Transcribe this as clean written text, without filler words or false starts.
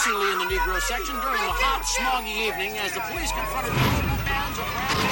increasingly in the Negro section during the hot, smoggy evening as the police confronted bands of